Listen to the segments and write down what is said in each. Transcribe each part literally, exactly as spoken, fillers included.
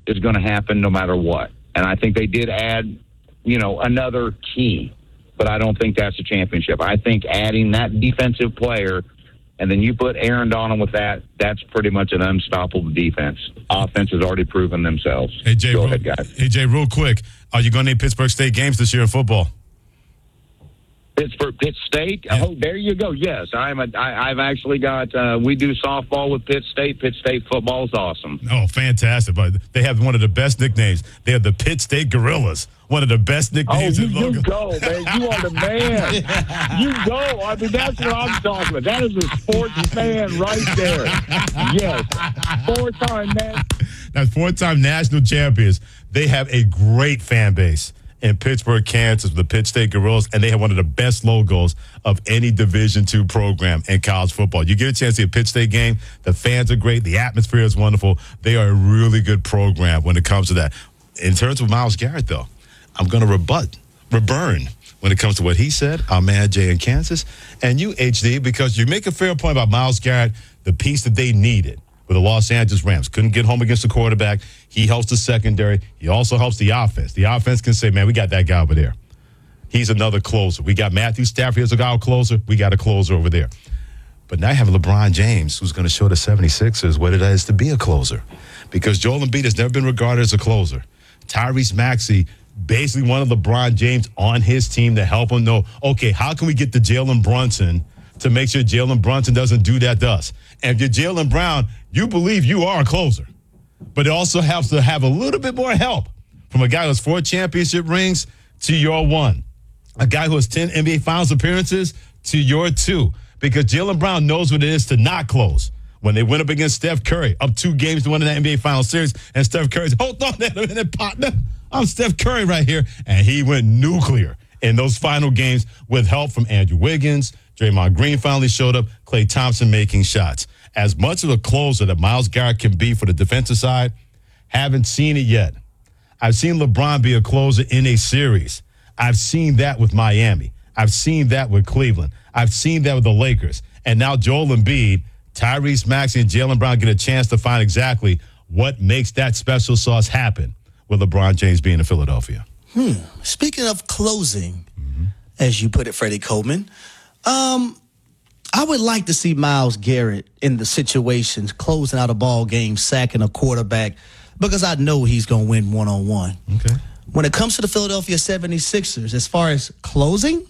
is going to happen no matter what. And I think they did add, you know, another key, but I don't think that's a championship. I think adding that defensive player, and then you put Aaron Donald with that, that's pretty much an unstoppable defense. Offense has already proven themselves. Hey, Jay, Go real, ahead, guys. Hey, Jay, real quick, are you going to need Pittsburgh State games this year in football? Pittsburgh, Pitt State. Yeah. Oh, there you go. Yes, I'm. A, I, I've actually got. Uh, we do softball with Pitt State. Pitt State football is awesome. Oh, fantastic! But they have one of the best nicknames. They have the Pitt State Gorillas. One of the best Oh, nicknames. you, in you logo. go, man. You are the man. You go. I mean, that's what I'm talking about. That is a sports man right there. Yes, four-time man. Now, four-time national champions. They have a great fan base in Pittsburgh, Kansas, the Pitt State Gorillas, and they have one of the best logos of any Division two program in college football. You get a chance to see a Pitt State game, the fans are great, the atmosphere is wonderful. They are a really good program when it comes to that. In terms of Myles Garrett, though, I'm going to rebut, reburn when it comes to what he said, our man Jay in Kansas, and you, H D, because you make a fair point about Myles Garrett, the piece that they needed with the Los Angeles Rams. Couldn't get home against the quarterback. He helps the secondary. He also helps the offense. The offense can say, man, we got that guy over there. He's another closer. We got Matthew Stafford as a guy closer. We got a closer over there. But now you have LeBron James, who's going to show the seventy-sixers what it is to be a closer. Because Joel Embiid has never been regarded as a closer. Tyrese Maxey, basically one of LeBron James on his team to help him know, okay, how can we get to Jalen Brunson to make sure Jalen Brunson doesn't do that to us? And if you're Jaylen Brown, you believe you are a closer. But it also helps to have a little bit more help from a guy who has four championship rings to your one. A guy who has ten N B A Finals appearances to your two. Because Jaylen Brown knows what it is to not close. When they went up against Steph Curry, up two games to win that N B A Finals series, and Steph Curry said, hold on a minute, partner. I'm Steph Curry right here. And he went nuclear in those final games with help from Andrew Wiggins. Draymond Green finally showed up. Klay Thompson making shots. As much of a closer that Myles Garrett can be for the defensive side, haven't seen it yet. I've seen LeBron be a closer in a series. I've seen that with Miami. I've seen that with Cleveland. I've seen that with the Lakers. And now Joel Embiid, Tyrese Maxey, and Jaylen Brown get a chance to find exactly what makes that special sauce happen with LeBron James being in Philadelphia. Hmm. Speaking of closing, mm-hmm. as you put it, Freddie Coleman, um, I would like to see Myles Garrett in the situations, closing out a ball game, sacking a quarterback, because I know he's going to win one-on-one. Okay. When it comes to the Philadelphia seventy-sixers, as far as closing,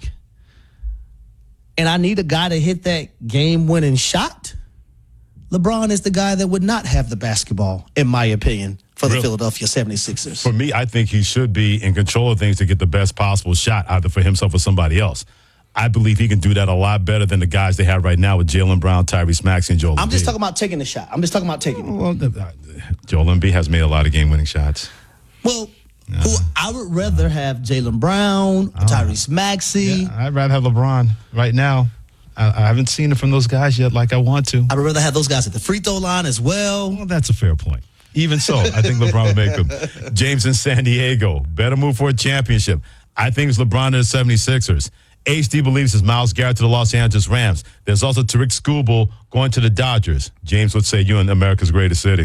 and I need a guy to hit that game-winning shot, LeBron is the guy that would not have the basketball, in my opinion, for the really? Philadelphia seventy-sixers. For me, I think he should be in control of things to get the best possible shot, either for himself or somebody else. I believe he can do that a lot better than the guys they have right now with Jaylen Brown, Tyrese Maxey, and Joel I'm Embiid. just talking about taking the shot. I'm just talking about taking it. Well, Joel Embiid has made a lot of game-winning shots. Well, uh, who I would rather uh, have Jaylen Brown, uh, Tyrese Maxey. Yeah, I'd rather have LeBron right now. I, I haven't seen it from those guys yet like I want to. I would rather have those guys at the free throw line as well. Well, that's a fair point. Even so, I think LeBron would make them. James in San Diego, better move for a championship. I think it's LeBron and the seventy-sixers. H D believes it's Myles Garrett to the Los Angeles Rams. There's also Tariq Skubal going to the Dodgers. James would say you in America's greatest city.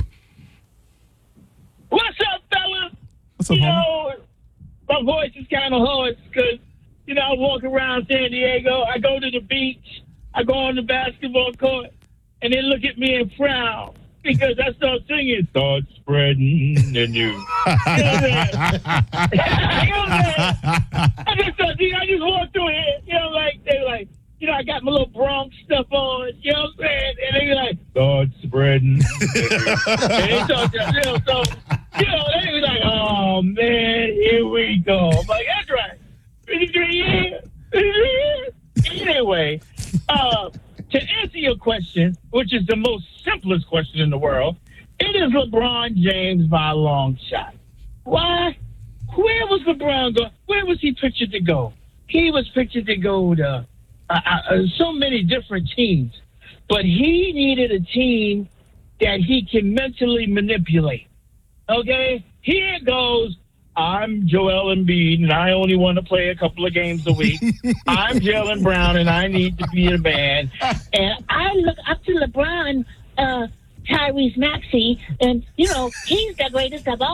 What's up, fella? What's up, you homie? know, my voice is kind of hoarse because, you know, I walk around San Diego. I go to the beach. I go on the basketball court, and they look at me and frown because I start singing, "Start spreading the news." You know what I'm saying? You know what I'm saying? I just, start, you know, I just walk through here, you know, like, they like, you know, I got my little Bronx stuff on, you know what I'm saying? And they be like, "Start spreading the news." And they start, you know, so, you know, they be like, "Oh, man, here we go." I'm like, that's right. fifty-three years. Anyway, uh, to answer your question, which is the most simplest question in the world, it is LeBron James by a long shot. Why? Where was LeBron going? Where was he pictured to go? He was pictured to go to uh, uh, so many different teams, but he needed a team that he can mentally manipulate. Okay? Here goes. I'm Joel Embiid, and I only want to play a couple of games a week. I'm Jaylen Brown, and I need to be in a band. And I look up to LeBron, uh, Tyrese Maxey, and, you know, he's the greatest of all.